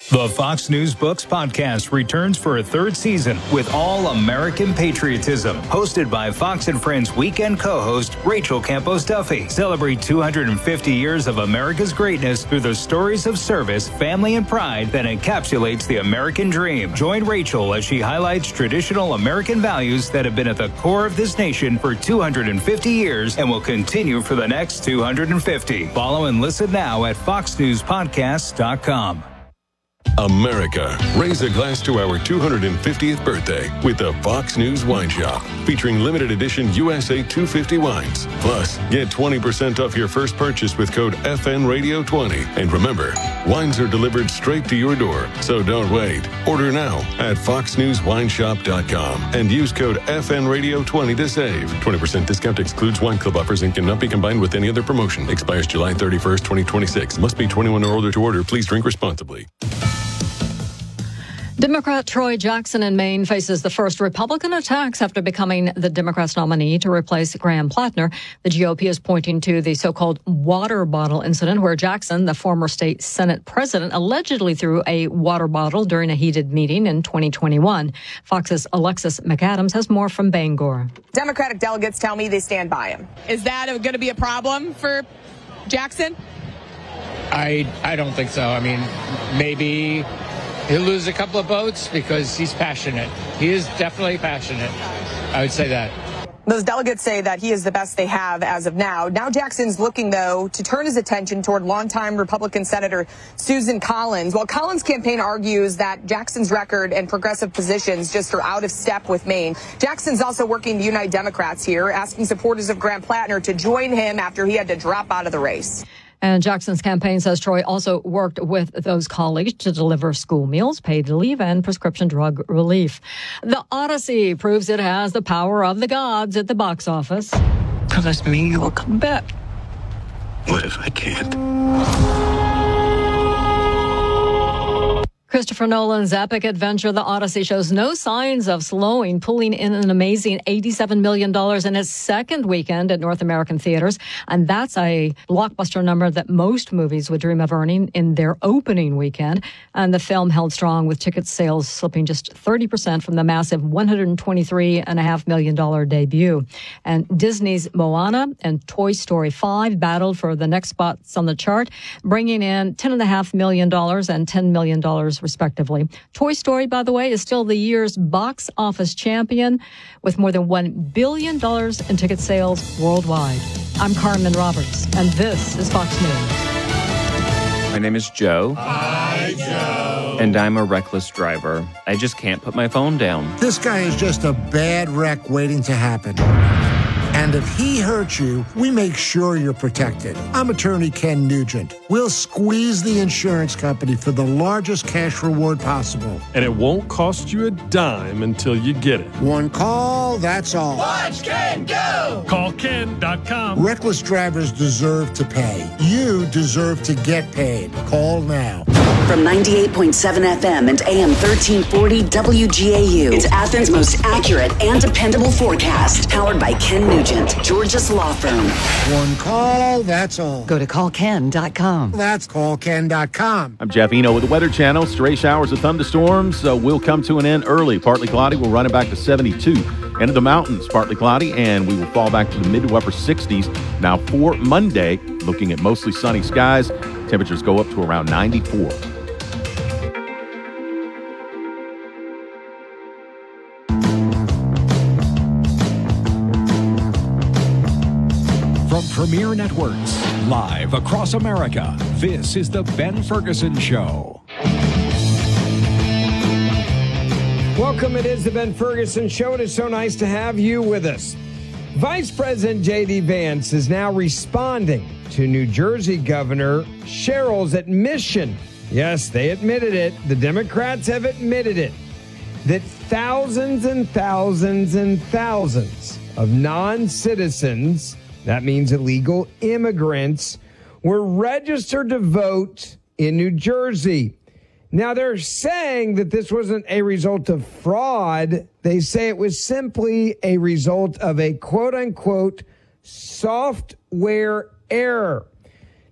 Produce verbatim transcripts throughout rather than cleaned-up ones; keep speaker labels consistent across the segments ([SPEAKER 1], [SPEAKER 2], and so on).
[SPEAKER 1] The Fox News Books podcast returns for a third season with all American patriotism. Hosted by Fox and Friends weekend co-host Rachel Campos Duffy. Celebrate two hundred fifty years of America's greatness through the stories of service, family, and pride that encapsulates the American dream. Join Rachel as she highlights traditional American values that have been at the core of this nation for two hundred fifty years and will continue for the next two hundred fifty. Follow and listen now at fox news podcasts dot com.
[SPEAKER 2] America, raise a glass to our two hundred fiftieth birthday with the Fox News Wine Shop, featuring limited edition U S A two fifty wines. Plus, get twenty percent off your first purchase with code F N Radio twenty. And remember, wines are delivered straight to your door, so don't wait. Order now at fox news wine shop dot com and use code F N Radio twenty to save. twenty percent discount excludes wine club offers and cannot be combined with any other promotion. Expires July thirty-first, twenty twenty-six. Must be twenty-one or older to order. Please drink responsibly.
[SPEAKER 3] Democrat Troy Jackson in Maine faces the first Republican attacks after becoming the Democrats' nominee to replace Graham Plattner. The G O P is pointing to the so-called water bottle incident where Jackson, the former state Senate president, allegedly threw a water bottle during a heated meeting in twenty twenty-one. Fox's Alexis McAdams has more from Bangor.
[SPEAKER 4] Democratic delegates tell me they stand by him.
[SPEAKER 5] Is that going to be a problem for Jackson?
[SPEAKER 6] I I don't think so. I mean, maybe he'll lose a couple of votes because he's passionate. He is definitely passionate. I would say that.
[SPEAKER 4] Those delegates say that he is the best they have as of now. Now Jackson's looking, though, to turn his attention toward longtime Republican Senator Susan Collins. While Collins' campaign argues that Jackson's record and progressive positions just are out of step with Maine, Jackson's also working to unite Democrats here, asking supporters of Graham Plattner to join him after he had to drop out of the race.
[SPEAKER 3] And Jackson's campaign says Troy also worked with those colleagues to deliver school meals, paid leave, and prescription drug relief. The Odyssey proves it has the power of the gods at the box office.
[SPEAKER 7] Does that mean you'll come back? What if I can't?
[SPEAKER 3] Christopher Nolan's epic adventure, The Odyssey, shows no signs of slowing, pulling in an amazing eighty-seven million dollars in its second weekend at North American theaters. And that's a blockbuster number that most movies would dream of earning in their opening weekend. And the film held strong, with ticket sales slipping just thirty percent from the massive one hundred twenty-three point five million dollars debut. And Disney's Moana and Toy Story five battled for the next spots on the chart, bringing in ten point five million dollars and ten million dollars respectively. Toy Story, by the way, is still the year's box office champion with more than one billion dollars in ticket sales worldwide. I'm Carmen Roberts, and this is Fox News.
[SPEAKER 8] My name is Joe.
[SPEAKER 9] Hi, Joe.
[SPEAKER 8] And I'm a reckless driver. I just can't put my phone down.
[SPEAKER 10] This guy is just a bad wreck waiting to happen. And if he hurts you, we make sure you're protected. I'm attorney Ken Nugent. We'll squeeze the insurance company for the largest cash reward possible.
[SPEAKER 9] And it won't cost you a dime until you get it.
[SPEAKER 10] One call, that's all.
[SPEAKER 11] Watch Ken go!
[SPEAKER 9] Call Ken dot com.
[SPEAKER 10] Reckless drivers deserve to pay. You deserve to get paid. Call now.
[SPEAKER 12] From ninety-eight point seven F M and A M thirteen forty W G A U, it's Athens' most accurate and dependable forecast. Powered by Ken Nugent, Georgia's law firm.
[SPEAKER 10] One call, that's all.
[SPEAKER 12] Go to call ken dot com.
[SPEAKER 10] That's call ken dot com.
[SPEAKER 13] I'm Jeff Eno with the Weather Channel. Stray showers of thunderstorms uh, will come to an end early. Partly cloudy. We'll run it back to seventy-two. Into the mountains, partly cloudy, and we will fall back to the mid to upper sixties. Now for Monday, looking at mostly sunny skies. Temperatures go up to around ninety-four.
[SPEAKER 14] From Premier Networks, live across America, this is The Ben Ferguson Show.
[SPEAKER 15] Welcome, it is The Ben Ferguson Show. It is so nice to have you with us. Vice President J D. Vance is now responding to New Jersey Governor Sherrill's admission. Yes, they admitted it. The Democrats have admitted it. That thousands and thousands and thousands of non-citizens, that means illegal immigrants, were registered to vote in New Jersey. Now, they're saying that this wasn't a result of fraud. They say it was simply a result of a quote-unquote software error.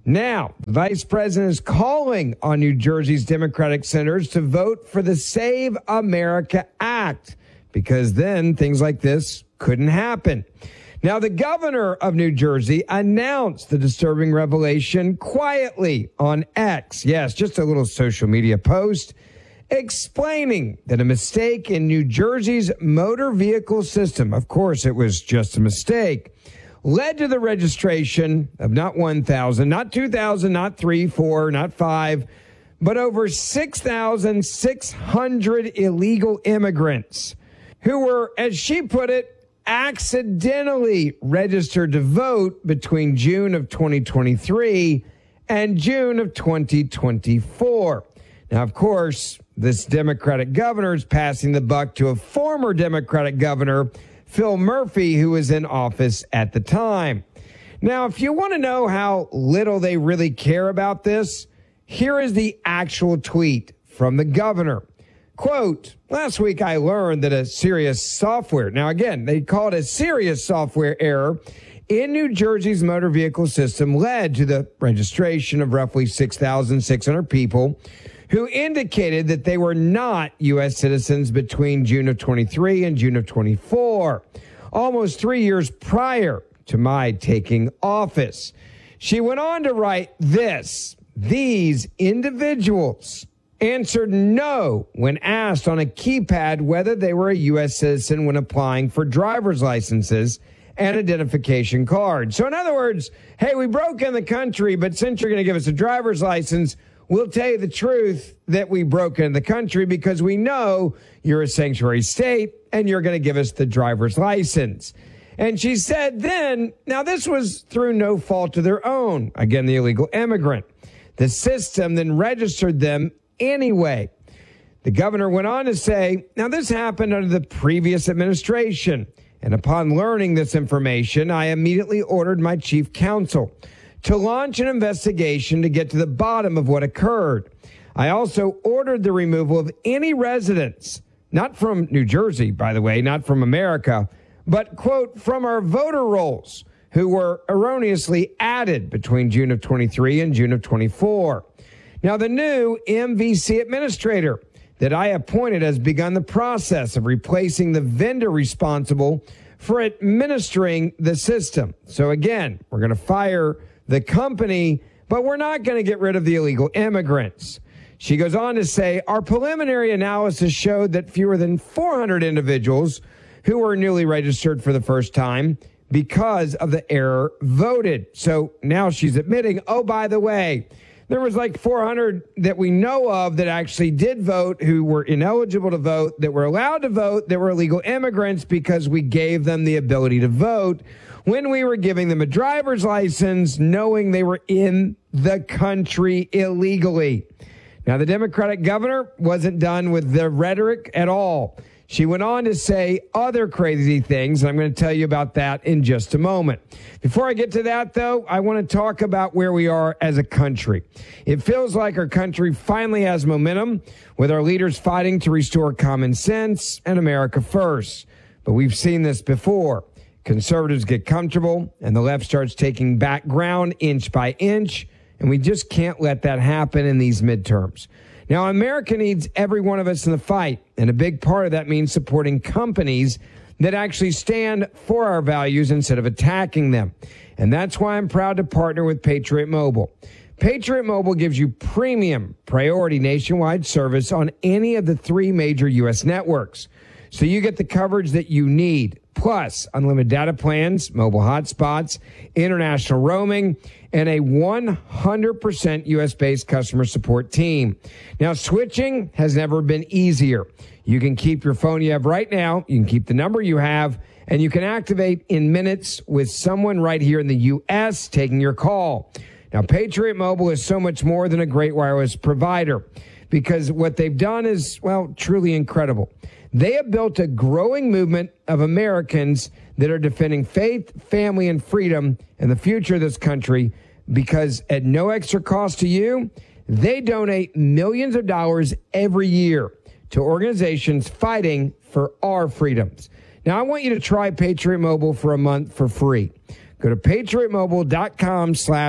[SPEAKER 15] Now, the vice president is calling on New Jersey's Democratic senators to vote for the Save America Act, because then things like this couldn't happen. Now, the governor of New Jersey announced the disturbing revelation quietly on X. Yes, just a little social media post explaining that a mistake in New Jersey's motor vehicle system, of course, it was just a mistake, led to the registration of not one thousand, not two thousand, not three, four, not five, but over six thousand six hundred illegal immigrants who were, as she put it, accidentally registered to vote between June of twenty twenty-three and June of twenty twenty-four. Now, of course, this Democratic governor is passing the buck to a former Democratic governor, Phil Murphy, who was in office at the time. Now, if you want to know how little they really care about this, here is the actual tweet from the governor. Quote, last week I learned that a serious software, now again, they call it a serious software error in New Jersey's motor vehicle system led to the registration of roughly six thousand six hundred people who indicated that they were not U S citizens between June of twenty-three and June of twenty-four, almost three years prior to my taking office. She went on to write this: these individuals answered no when asked on a keypad whether they were a U S citizen when applying for driver's licenses and identification cards. So in other words, hey, we broke in the country, but since you're going to give us a driver's license, we'll tell you the truth that we broke in the country because we know you're a sanctuary state and you're going to give us the driver's license. And she said then, now this was through no fault of their own, again, the illegal immigrant. The system then registered them anyway. The governor went on to say, now this happened under the previous administration. And upon learning this information, I immediately ordered my chief counsel to launch an investigation to get to the bottom of what occurred. I also ordered the removal of any residents, not from New Jersey, by the way, not from America, but, quote, from our voter rolls, who were erroneously added between June of twenty-three and June of twenty-four. Now, the new M V C administrator that I appointed has begun the process of replacing the vendor responsible for administering the system. So again, we're going to fire the company, but we're not going to get rid of the illegal immigrants. She goes on to say, our preliminary analysis showed that fewer than four hundred individuals who were newly registered for the first time because of the error voted. So now she's admitting, oh, by the way, there was like four hundred that we know of that actually did vote who were ineligible to vote, that were allowed to vote, that were illegal immigrants because we gave them the ability to vote when we were giving them a driver's license, knowing they were in the country illegally. Now, the Democratic governor wasn't done with the rhetoric at all. She went on to say other crazy things, and I'm going to tell you about that in just a moment. Before I get to that, though, I want to talk about where we are as a country. It feels like our country finally has momentum, with our leaders fighting to restore common sense and America first. But we've seen this before. Conservatives get comfortable, and the left starts taking back ground inch by inch, and we just can't let that happen in these midterms. Now, America needs every one of us in the fight, and a big part of that means supporting companies that actually stand for our values instead of attacking them. And that's why I'm proud to partner with Patriot Mobile. Patriot Mobile gives you premium priority nationwide service on any of the three major U S networks. So you get the coverage that you need, plus unlimited data plans, mobile hotspots, international roaming, and a one hundred percent U S-based customer support team. Now, switching has never been easier. You can keep your phone you have right now, you can keep the number you have, and you can activate in minutes with someone right here in the U S taking your call. Now, Patriot Mobile is so much more than a great wireless provider, because what they've done is, well, truly incredible. They have built a growing movement of Americans that are defending faith, family, and freedom and the future of this country, because at no extra cost to you, they donate millions of dollars every year to organizations fighting for our freedoms. Now, I want you to try Patriot Mobile for a month for free. Go to patriot mobile dot com slash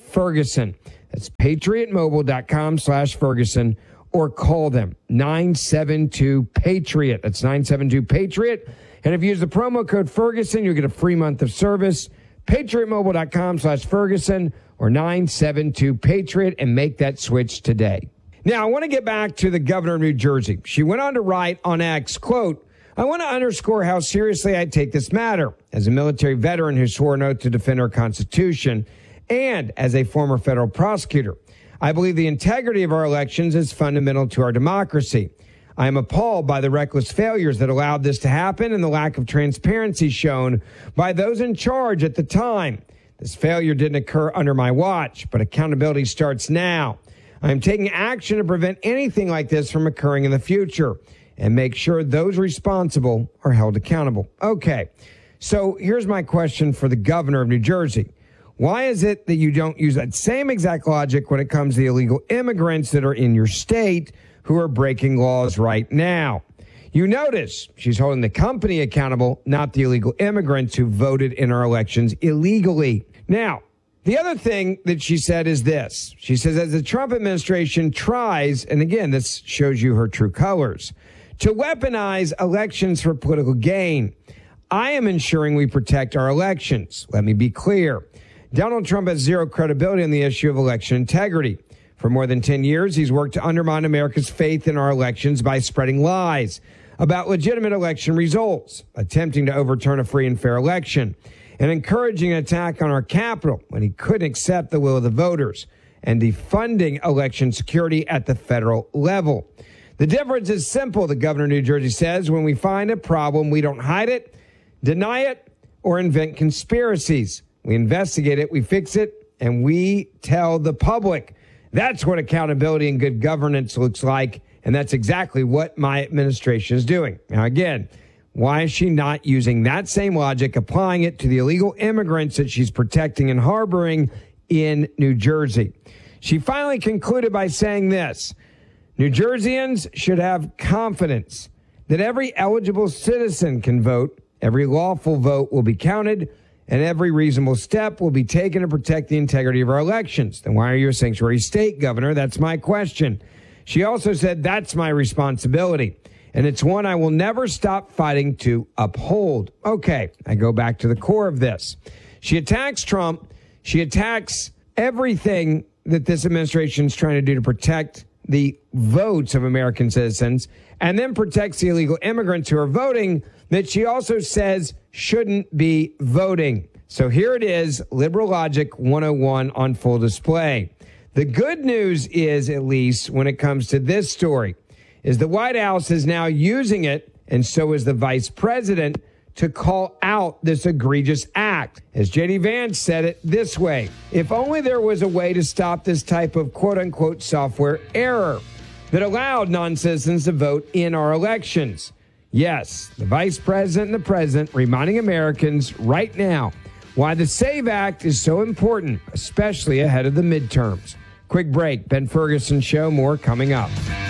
[SPEAKER 15] Ferguson. That's patriotmobile.com slash Ferguson, or call them nine seven two PATRIOT. That's nine seven two PATRIOT. And if you use the promo code Ferguson, you'll get a free month of service. patriotmobile.com slash Ferguson or nine seven two PATRIOT, and make that switch today. Now, I want to get back to the governor of New Jersey. She went on to write on X, quote, I want to underscore how seriously I take this matter. As a military veteran who swore an oath to defend our Constitution, and as a former federal prosecutor, I believe the integrity of our elections is fundamental to our democracy. I am appalled by the reckless failures that allowed this to happen and the lack of transparency shown by those in charge at the time. This failure didn't occur under my watch, but accountability starts now. I am taking action to prevent anything like this from occurring in the future and make sure those responsible are held accountable. Okay, so here's my question for the governor of New Jersey. Why is it that you don't use that same exact logic when it comes to the illegal immigrants that are in your state who are breaking laws right now? You notice she's holding the company accountable, not the illegal immigrants who voted in our elections illegally. Now, the other thing that she said is this. She says, as the Trump administration tries, and again, this shows you her true colors, to weaponize elections for political gain, I am ensuring we protect our elections. Let me be clear. Donald Trump has zero credibility on the issue of election integrity. For more than ten years, he's worked to undermine America's faith in our elections by spreading lies about legitimate election results, attempting to overturn a free and fair election, and encouraging an attack on our Capitol when he couldn't accept the will of the voters, and defunding election security at the federal level. The difference is simple, the governor of New Jersey says. When we find a problem, we don't hide it, deny it, or invent conspiracies. We investigate it, we fix it, and we tell the public. That's what accountability and good governance looks like, and that's exactly what my administration is doing. Now, again, why is she not using that same logic, applying it to the illegal immigrants that she's protecting and harboring in New Jersey? She finally concluded by saying this: New Jerseyans should have confidence that every eligible citizen can vote, every lawful vote will be counted, and every reasonable step will be taken to protect the integrity of our elections. Then why are you a sanctuary state, Governor? That's my question. She also said, that's my responsibility, and it's one I will never stop fighting to uphold. Okay, I go back to the core of this. She attacks Trump. She attacks everything that this administration is trying to do to protect the votes of American citizens, and then protects the illegal immigrants who are voting that she also says shouldn't be voting. So here it is, Liberal Logic one oh one on full display. The good news is, at least when it comes to this story, is the White House is now using it, and so is the vice president, to call out this egregious act. As J D Vance said it this way: if only there was a way to stop this type of quote-unquote software error that allowed non-citizens to vote in our elections. Yes, the vice president and the president reminding Americans right now why the SAVE Act is so important, especially ahead of the midterms. Quick break. Ben Ferguson Show. More coming up.